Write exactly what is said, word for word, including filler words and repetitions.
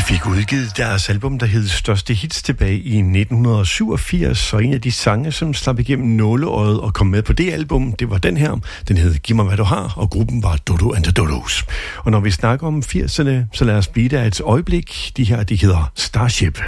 fik udgivet deres album, der hed Største Hits, tilbage i nitten syvogfirs, og en af de sange, som slap igennem nåleøjet og kom med på det album, det var den her. Den hed Giv mig hvad du har, og gruppen var Dodo and the Dodos. Og når vi snakker om firserne, så lad os blive der et øjeblik. De her, de hedder Starship.